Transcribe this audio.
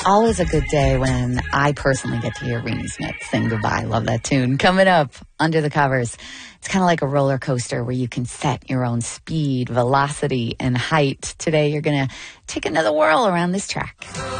Always a good day when I personally get to hear Reenie Smith sing Goodbye. Love that tune. Coming up, Under the Covers. It's kind of like a roller coaster where you can set your own speed, velocity, and height. Today, you're going to take another whirl around this track.